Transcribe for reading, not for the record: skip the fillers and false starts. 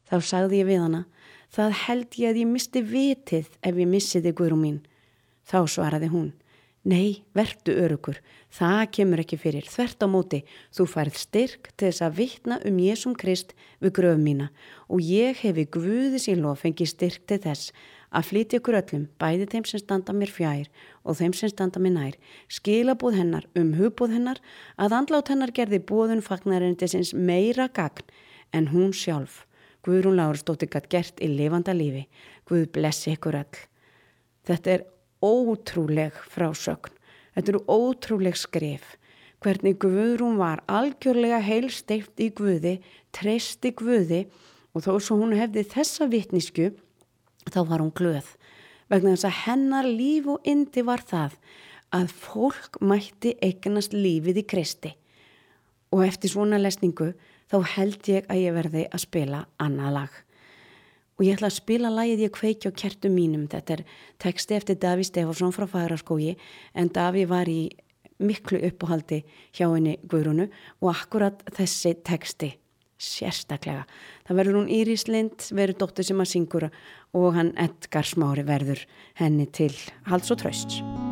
Þá sagði ég við hana, það held ég að ég misti vitið ef ég missi þig, Guðrún mín. Þá svaraði hún, nei, vertu öruggur, það kemur ekki fyrir, þvert á móti, þú færð styrk til þess að vitna Jesum Krist við gröf mína og ég hefi Guði sín lof fengið styrk til þess að flytja ykkur öllum, bæði þeim sem standa mér fjær og þeim sem standa mér nær, skilaboð hennar hugbúð hennar, að andlát hennar gerði boðun fagnarerindisins meira gagn en hún sjálf. Guðrún Lárusdóttir gat gert í lifanda lífi. Guð blessi ykkur öll. Þetta er ótrúleg frásögn. Þetta eru ótrúleg skrif. Hvernig Guðrún var algjörlega heilsteypt í Guði, treysti Guði og þó svo hún hefði þessa vitnisku, þá var hún glöð. Vegna þess að hennar líf og yndi var það að fólk mætti eignast lífið í Kristi. Og eftir svona lesningu þá held ég að ég verði að spila annað lag. Og ég ætla að spila lagið Ég kveiki á kertum mínum. Þetta er texti eftir Davíð Stefánsson frá Fagraskógi, en Davíð var í miklu uppáhaldi hjá henni Guðrúnu og akkurat þessi texti sérstaklega. Það verður hún Íris Lind, verður dóttir sem að syngur og hann Edgar Smári verður henni til halds og trausts.